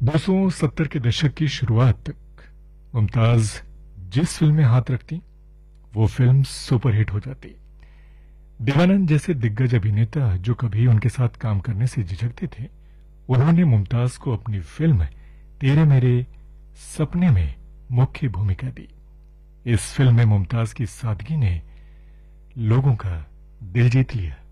270 के दशक की शुरुआत तक मुमताज जिस फिल्म में हाथ रखती वो फिल्म सुपरहिट हो जाती। देवानंद जैसे दिग्गज अभिनेता जो कभी उनके साथ काम करने से झिझकते थे, उन्होंने मुमताज को अपनी फिल्म तेरे मेरे सपने में मुख्य भूमिका दी। इस फिल्म में मुमताज की सादगी ने लोगों का दिल जीत लिया।